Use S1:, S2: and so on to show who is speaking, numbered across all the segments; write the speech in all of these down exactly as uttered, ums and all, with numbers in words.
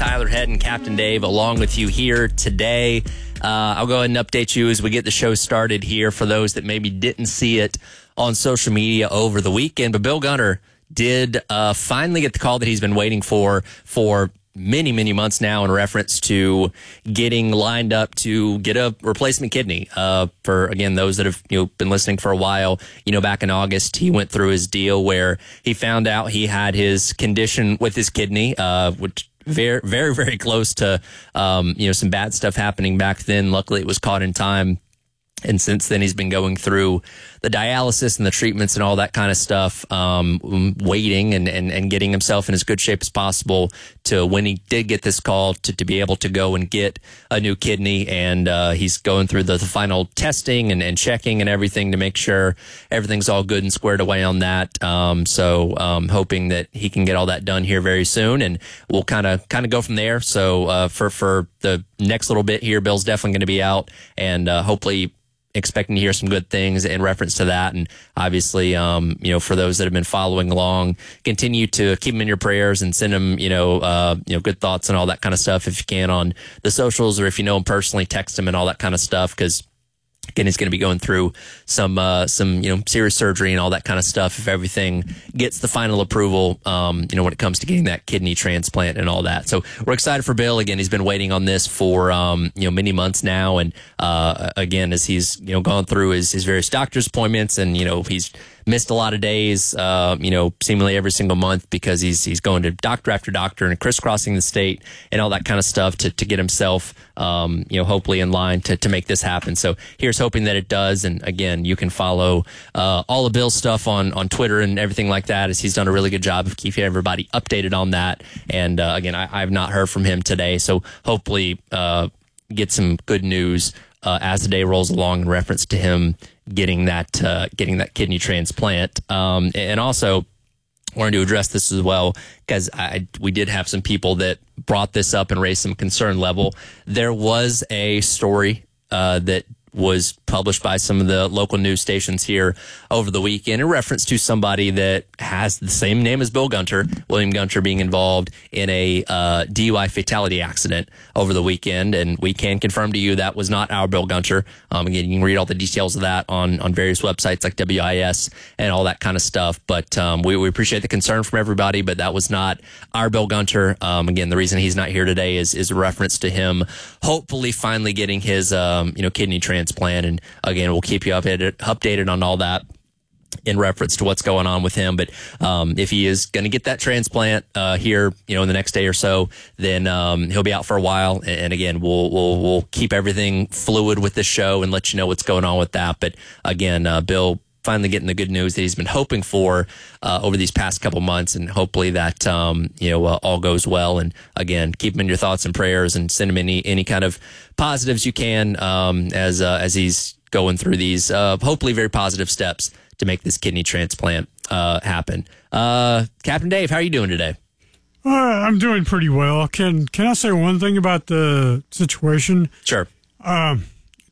S1: Tyler Head and Captain Dave along with you here today. Uh, I'll go ahead and update you as we get the show started here for those that maybe didn't see it on social media over the weekend. But Bill Gunter did uh, finally get the call that he's been waiting for for many, many months now in reference to getting lined up to get a replacement kidney. Uh, for, again, those that have you know been listening for a while, you know, back in August, he went through his deal where he found out he had his condition with his kidney, uh, which very, very, very close to, um, you know, some bad stuff happening back then. Luckily, it was caught in time. And since then, he's been going through the dialysis and the treatments and all that kind of stuff, um, waiting and, and, and getting himself in as good shape as possible to when he did get this call to, to be able to go and get a new kidney. And uh, he's going through the, the final testing and, and checking and everything to make sure everything's all good and squared away on that. Um, so um, hoping that he can get all that done here very soon, and we'll kind of kind of go from there. So uh, for, for the next little bit here, Bill's definitely going to be out, and uh, hopefully expecting to hear some good things in reference to that. And obviously, um, you know, for those that have been following along, continue to keep them in your prayers and send them, you know, uh, you know, good thoughts and all that kind of stuff if you can on the socials, or if you know him personally, text him and all that kind of stuff. Because again, he's going to be going through some, uh, some, you know, serious surgery and all that kind of stuff if everything gets the final approval, um, you know, when it comes to getting that kidney transplant and all that. So we're excited for Bill. Again, he's been waiting on this for, um, you know, many months now. And, uh, again, as he's, you know, gone through his, his various doctor's appointments, and, you know, he's missed a lot of days, uh, you know, seemingly every single month, because he's he's going to doctor after doctor and crisscrossing the state and all that kind of stuff to, to get himself, um, you know, hopefully in line to, to make this happen. So here's hoping that it does. And again, you can follow uh, all of Bill's stuff on, on Twitter and everything like that, as he's done a really good job of keeping everybody updated on that. And uh, again, I, I've not heard from him today, so hopefully uh, get some good news uh, as the day rolls along in reference to him getting that uh, getting that kidney transplant. Um, and also wanted to address this as well, because I we did have some people that brought this up and raised some concern level. There was a story uh, that was published by some of the local news stations here over the weekend in reference to somebody that has the same name as Bill Gunter, William Gunter, being involved in a uh, D U I fatality accident over the weekend. And we can confirm to you that was not our Bill Gunter. Um, again, you can read all the details of that on, on various websites like W I S and all that kind of stuff. But um, we, we appreciate the concern from everybody, but that was not our Bill Gunter. Um, again, the reason he's not here today is, is a reference to him hopefully finally getting his um, you know kidney transplant. Plan. And again, we'll keep you updated, updated on all that in reference to what's going on with him. But um, if he is going to get that transplant uh, here, you know, in the next day or so, then um, he'll be out for a while. And, and again, we'll we'll we'll keep everything fluid with the show and let you know what's going on with that. But again, uh, Bill finally getting the good news that he's been hoping for uh, over these past couple months, and hopefully that um, you know uh, all goes well. And again, keep him in your thoughts and prayers, and send him any any kind of positives you can um, as uh, as he's going through these uh, hopefully very positive steps to make this kidney transplant uh, happen. Uh, Captain Dave, how are you doing today?
S2: Uh, I'm doing pretty well. Can Can I say one thing about the situation?
S1: Sure.
S2: Um,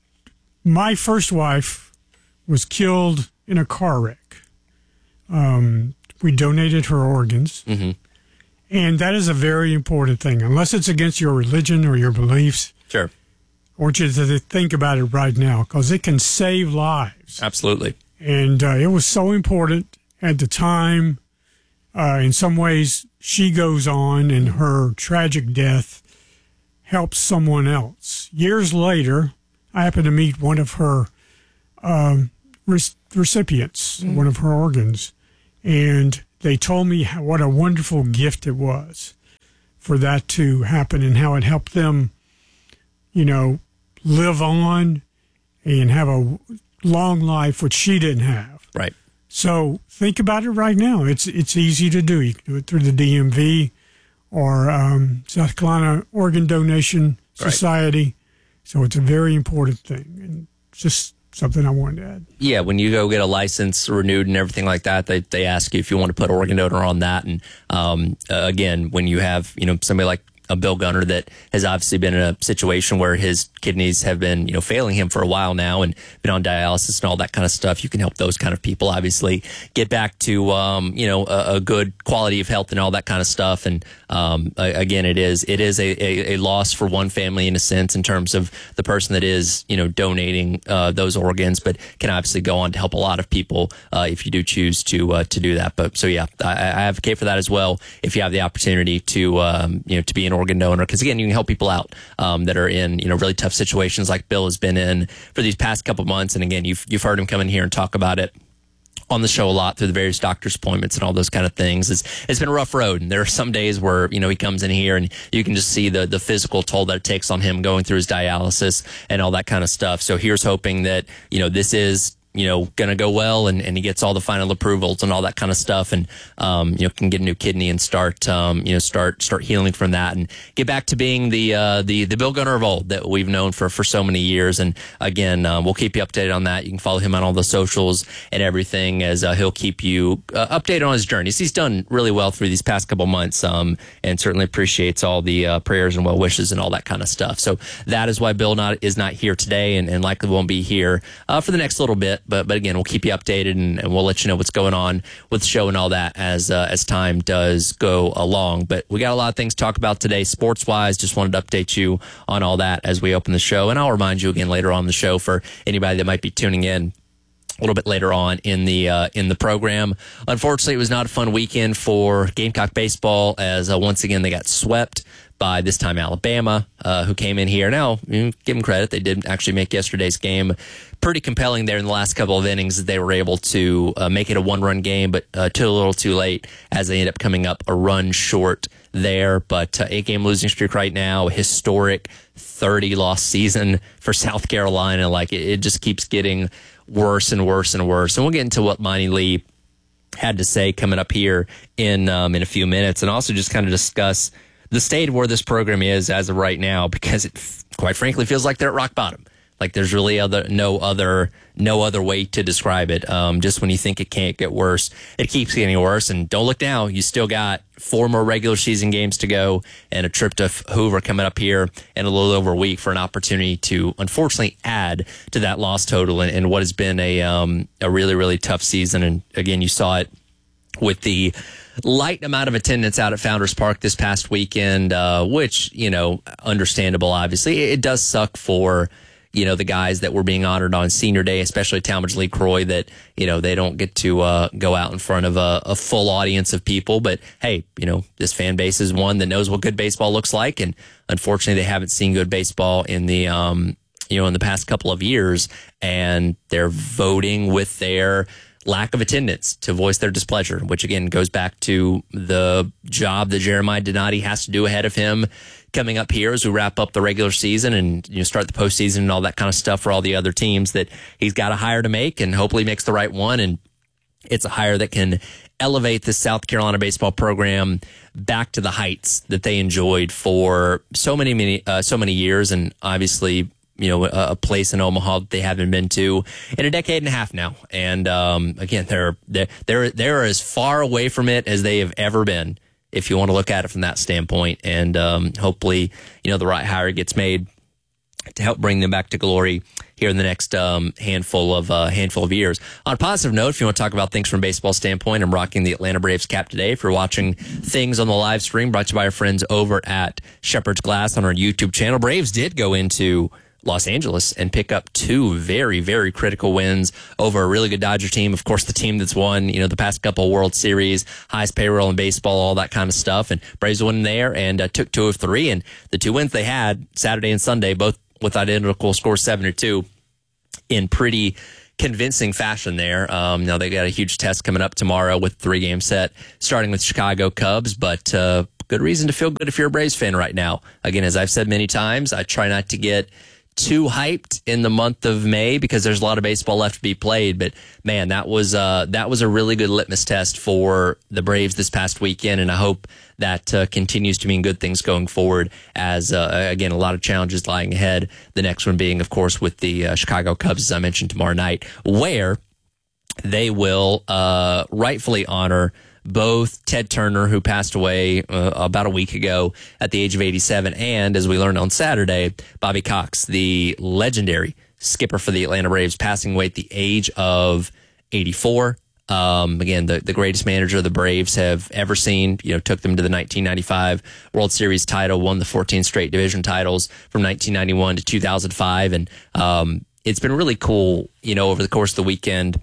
S2: my first wife was killed in a car wreck. Um, we donated her organs. Mm-hmm. And that is a very important thing. Unless it's against your religion or your beliefs.
S1: Sure.
S2: I want you to think about it right now, because it can save lives.
S1: Absolutely.
S2: And uh, it was so important at the time. Uh, in some ways, she goes on, and her tragic death helps someone else. Years later, I happened to meet one of her um, recipients, mm. one of her organs, and they told me how, what a wonderful gift it was for that to happen, and how it helped them, you know, live on and have a long life, which she didn't have.
S1: Right.
S2: So think about it right now. It's it's easy to do. You can do it through the D M V or um, South Carolina Organ Donation Society. Right. So it's a very important thing, and just something I wanted to add.
S1: Yeah, when you go get a license renewed and everything like that, they they ask you if you want to put organ donor on that. And um, uh, again, when you have you know somebody like a Bill Gunner that has obviously been in a situation where his kidneys have been, you know, failing him for a while now and been on dialysis and all that kind of stuff. You can help those kind of people obviously get back to, um, you know, a, a good quality of health and all that kind of stuff. And, um, again, it is, it is a, a, a loss for one family in a sense in terms of the person that is, you know, donating, uh, those organs, but can obviously go on to help a lot of people, uh, if you do choose to, uh, to do that. But so, yeah, I, I advocate for that as well. If you have the opportunity to, um, you know, to be an organ donor, because again, you can help people out, um, that are in, you know, really tough situations like Bill has been in for these past couple of months. And again, you've, you've heard him come in here and talk about it on the show a lot through the various doctor's appointments and all those kind of things. It's, it's been a rough road. And there are some days where, you know, he comes in here and you can just see the, the physical toll that it takes on him going through his dialysis and all that kind of stuff. So here's hoping that, you know, this is, you know, going to go well and, and he gets all the final approvals and all that kind of stuff and, um, you know, can get a new kidney and start, um, you know, start, start healing from that and get back to being the, uh, the, the Bill Gunner of old that we've known for, for so many years. And again, um, we'll keep you updated on that. You can follow him on all the socials and everything as, uh, he'll keep you uh, updated on his journey. He's done really well through these past couple months, um, and certainly appreciates all the, uh, prayers and well wishes and all that kind of stuff. So that is why Bill not, is not here today and, and likely won't be here, uh, for the next little bit. But, but again, we'll keep you updated and, and we'll let you know what's going on with the show and all that as uh, as time does go along. But we got a lot of things to talk about today, sports wise. Just wanted to update you on all that as we open the show. And I'll remind you again later on in the show for anybody that might be tuning in a little bit later on in the uh, in the program. Unfortunately, it was not a fun weekend for Gamecock baseball as uh, once again they got swept by this time Alabama, uh, who came in here. Now, you know, give them credit. They did actually make yesterday's game pretty compelling there in the last couple of innings. They were able to uh, make it a one-run game, but uh, too a little too late as they end up coming up a run short there. But uh, eight-game losing streak right now, a historic thirty-loss season for South Carolina. Like, it, it just keeps getting worse and worse and worse. And we'll get into what Monty Lee had to say coming up here in um, in a few minutes, and also just kind of discuss the state of where this program is as of right now, because it, quite frankly, feels like they're at rock bottom. Like there's really other no other no other way to describe it. Um, just when you think it can't get worse, it keeps getting worse. And don't look now. You still got four more regular season games to go and a trip to Hoover coming up here in a little over a week for an opportunity to unfortunately add to that loss total in, in what has been a um, a really, really tough season. And again, you saw it with the light amount of attendance out at Founders Park this past weekend, uh, which, you know, understandable, obviously. It does suck for, you know, the guys that were being honored on senior day, especially Talmadge Lee Croy, that, you know, they don't get to uh, go out in front of a, a full audience of people. But hey, you know, this fan base is one that knows what good baseball looks like. And unfortunately, they haven't seen good baseball in the, um, you know, in the past couple of years. And they're voting with their lack of attendance to voice their displeasure, which again goes back to the job that Jeremiah Donati has to do ahead of him coming up here as we wrap up the regular season and, you know, start the postseason and all that kind of stuff for all the other teams that he's got a hire to make, and hopefully makes the right one. And it's a hire that can elevate the South Carolina baseball program back to the heights that they enjoyed for so many, many, uh, so many years. And obviously, you know, a, a place in Omaha that they haven't been to in a decade and a half now. And, um, again, they're, they're, they're, they're as far away from it as they have ever been, if you want to look at it from that standpoint. And, um, hopefully, you know, the right hire gets made to help bring them back to glory here in the next, um, handful of, uh, handful of years. On a positive note, if you want to talk about things from a baseball standpoint, I'm rocking the Atlanta Braves cap today. If you're watching things on the live stream, brought to you by our friends over at Shepherd's Glass on our YouTube channel. Braves did go into Los Angeles and pick up two very, very critical wins over a really good Dodger team. Of course, the team that's won, you know, the past couple of World Series, highest payroll in baseball, all that kind of stuff. And Braves won there and uh, took two of three. And the two wins they had Saturday and Sunday, both with identical scores, seven to two, in pretty convincing fashion there. Um, now they got a huge test coming up tomorrow with three game set, starting with Chicago Cubs, but uh, good reason to feel good if you're a Braves fan right now. Again, as I've said many times, I try not to get too hyped in the month of May because there's a lot of baseball left to be played. But man, that was uh, that was a really good litmus test for the Braves this past weekend, and I hope that uh, continues to mean good things going forward. As uh, again, a lot of challenges lying ahead. The next one being, of course, with the uh, Chicago Cubs, as I mentioned, tomorrow night, where they will uh, rightfully honor both Ted Turner, who passed away uh, about a week ago at the age of eighty-seven, and, as we learned on Saturday, Bobby Cox, the legendary skipper for the Atlanta Braves, passing away at the age of eighty-four. Um, again, the, the greatest manager the Braves have ever seen. You know, took them to the nineteen ninety-five World Series title, won the fourteen straight division titles from nineteen ninety-one to two thousand five. And um, it's been really cool, you know, over the course of the weekend,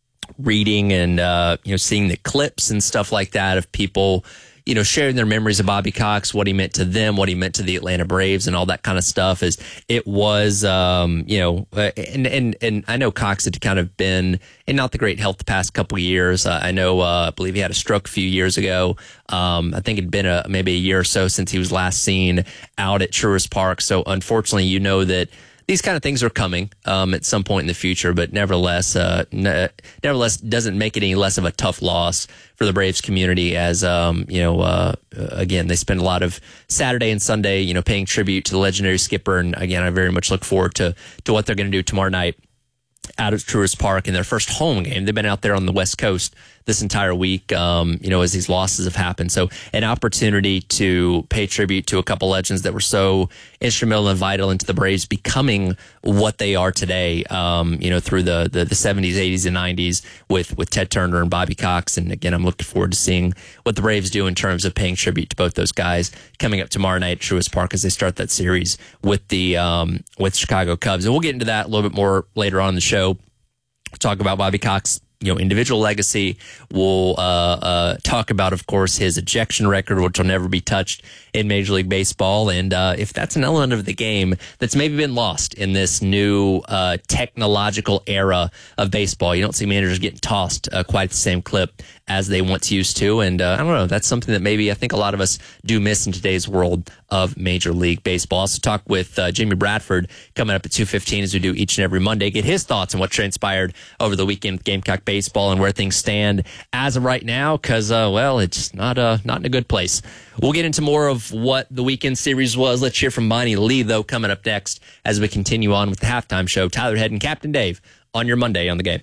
S1: reading and, uh, you know, seeing the clips and stuff like that of people, you know, sharing their memories of Bobby Cox, what he meant to them, what he meant to the Atlanta Braves, and all that kind of stuff. Is it was, um, you know, uh, and and and I know Cox had kind of been in not the great health the past couple of years. Uh, I know, uh, I believe he had a stroke a few years ago. Um, I think it'd been a maybe a year or so since he was last seen out at Truist Park. So unfortunately, you know that these kind of things are coming um, at some point in the future, but nevertheless, uh, ne- nevertheless, doesn't make it any less of a tough loss for the Braves community. As um, you know, uh, again, they spend a lot of Saturday and Sunday, you know, paying tribute to the legendary skipper. And again, I very much look forward to to what they're going to do tomorrow night out at Truist Park in their first home game. They've been out there on the West Coast this entire week, um, you know, as these losses have happened. So an opportunity to pay tribute to a couple legends that were so instrumental and vital into the Braves becoming what they are today, um, you know, through the, the, the seventies, eighties, and nineties with, with Ted Turner and Bobby Cox. And again, I'm looking forward to seeing what the Braves do in terms of paying tribute to both those guys coming up tomorrow night at Truist Park as they start that series with the um, with Chicago Cubs. And we'll get into that a little bit more later on in the show. Talk about Bobby Cox, you know, individual legacy. We'll uh, uh, talk about, of course, his ejection record, which will never be touched in Major League Baseball. And uh, if that's an element of the game that's maybe been lost in this new uh, technological era of baseball, you don't see managers getting tossed uh, quite the same clip as they once used to. And uh, I don't know, that's something that maybe I think a lot of us do miss in today's world of Major League Baseball. I'll also talk with uh, Jamie Bradford coming up at two fifteen, as we do each and every Monday, get his thoughts on what transpired over the weekend with Gamecock baseball and where things stand as of right now, because, uh, well, it's not, uh, not in a good place. We'll get into more of what the weekend series was. Let's hear from Bonnie Lee, though, coming up next as we continue on with the halftime show. Tyler Head and Captain Dave on your Monday on The Game.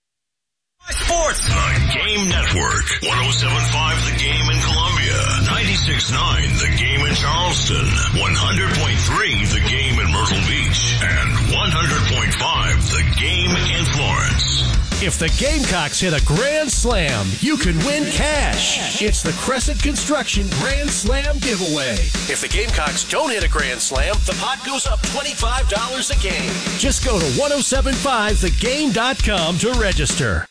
S3: Sports. The Game Network. one oh seven point five The Game in Columbia. ninety-six point nine The Game in Charleston. one hundred point three The Game in Myrtle Beach. And one hundred point five The Game in Florence.
S4: If the Gamecocks hit a grand slam, you can win cash. It's the Crescent Construction Grand Slam Giveaway. If the Gamecocks don't hit a grand slam, the pot goes up twenty-five dollars a game. Just go to ten seventy-five the game dot com to register.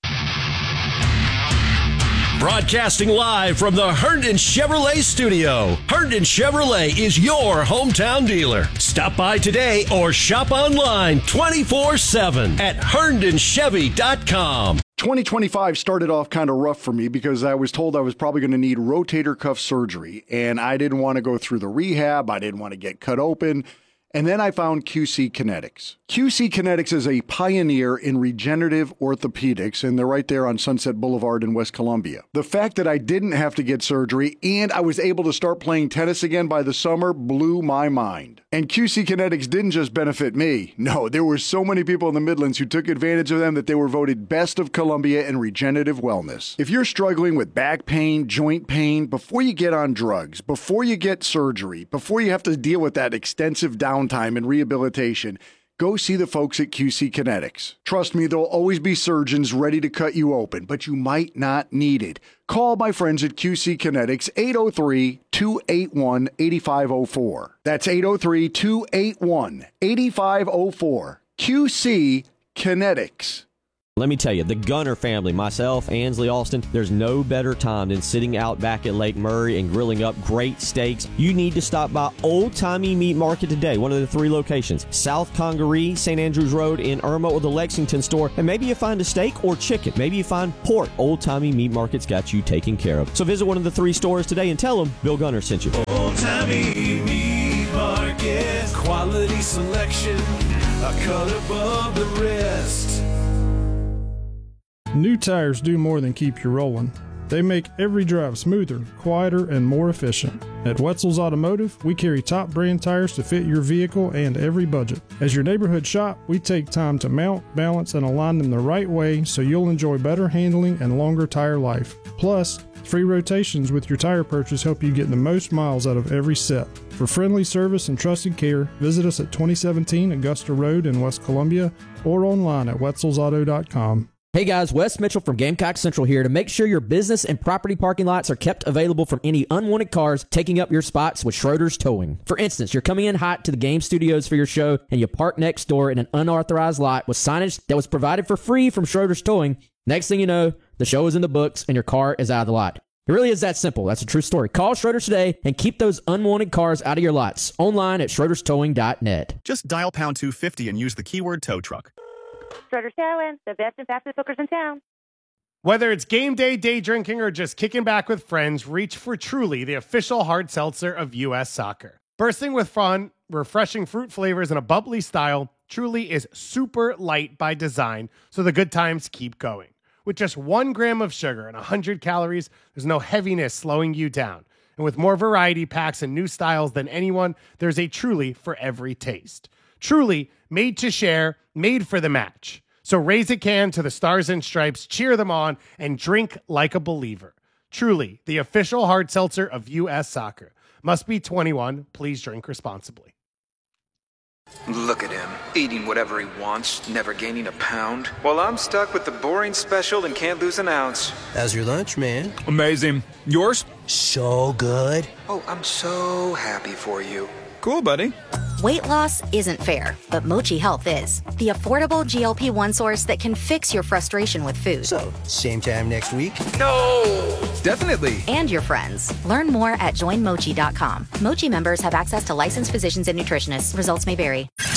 S4: Broadcasting live from the Herndon Chevrolet studio. Herndon Chevrolet is your hometown dealer. Stop by today or shop online twenty-four seven at herndon chevy dot com.
S5: twenty twenty-five started off kind of rough for me because I was told I was probably going to need rotator cuff surgery, and I didn't want to go through the rehab. I didn't want to get cut open. And then I found Q C Kinetics. Q C Kinetics is a pioneer in regenerative orthopedics, and they're right there on Sunset Boulevard in West Columbia. The fact that I didn't have to get surgery and I was able to start playing tennis again by the summer blew my mind. And Q C Kinetics didn't just benefit me. No, there were so many people in the Midlands who took advantage of them that they were voted Best of Columbia in regenerative wellness. If you're struggling with back pain, joint pain, before you get on drugs, before you get surgery, before you have to deal with that extensive downtime and rehabilitation, go see the folks at Q C Kinetics. Trust me, there'll always be surgeons ready to cut you open, but you might not need it. Call my friends at Q C Kinetics, eight oh three, two eight one, eight five oh four. That's eight oh three, two eight one, eight five oh four. Q C Kinetics.
S6: Let me tell you, the Gunner family, myself, Ansley, Austin, there's no better time than sitting out back at Lake Murray and grilling up great steaks. You need to stop by Old Timey Meat Market today, one of the three locations, South Congaree, Saint Andrews Road in Irma, or the Lexington store, and maybe you find a steak or chicken. Maybe you find pork. Old Timey Meat Market's got you taken care of. So visit one of the three stores today and tell them Bill Gunner sent you.
S4: Old Timey Meat Market, quality selection, a cut above the rest.
S7: New tires do more than keep you rolling. They make every drive smoother, quieter, and more efficient. At Wetzel's Automotive, we carry top brand tires to fit your vehicle and every budget. As your neighborhood shop, we take time to mount, balance, and align them the right way so you'll enjoy better handling and longer tire life. Plus, free rotations with your tire purchase help you get the most miles out of every set. For friendly service and trusted care, visit us at twenty seventeen Augusta Road in West Columbia or online at wetzels auto dot com.
S8: Hey guys, Wes Mitchell from Gamecock Central here to make sure your business and property parking lots are kept available from any unwanted cars taking up your spots with Schroeder's Towing. For instance, you're coming in hot to the game studios for your show and you park next door in an unauthorized lot with signage that was provided for free from Schroeder's Towing. Next thing you know, the show is in the books and your car is out of the lot. It really is that simple. That's a true story. Call Schroeder's today and keep those unwanted cars out of your lots. Online at schroeders towing dot net.
S9: Just dial pound two fifty and use the keyword tow truck.
S10: Schroeder's Towing, the best and fastest hookers in town.
S11: Whether it's game day, day drinking, or just kicking back with friends, reach for Truly, the official hard seltzer of U S Soccer. Bursting with fun, refreshing fruit flavors, and a bubbly style, Truly is super light by design, so the good times keep going. With just one gram of sugar and one hundred calories, there's no heaviness slowing you down. And with more variety packs and new styles than anyone, there's a Truly for every taste. Truly, made to share, made for the match. So raise a can to the Stars and Stripes, cheer them on, and drink like a believer. Truly, the official hard seltzer of U S Soccer. Must be twenty-one. Please drink responsibly.
S12: Look at him, eating whatever he wants, never gaining a pound. While I'm stuck with the boring special and can't lose an ounce.
S13: How's your lunch, man?
S12: Amazing. Yours?
S13: So good.
S12: Oh, I'm so happy for you.
S13: Cool, buddy.
S14: Weight loss isn't fair, but Mochi Health is. The affordable G L P one source that can fix your frustration with food.
S13: So, same time next week?
S12: No! Definitely.
S14: And your friends. Learn more at join mochi dot com. Mochi members have access to licensed physicians and nutritionists. Results may vary.